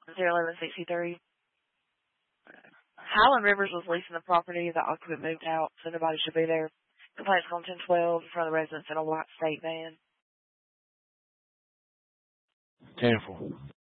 01163. Highland Rivers was leasing the property. The occupant moved out, so nobody should be there. Complaints on 1012 in front of the residents in a white state van. 10-4.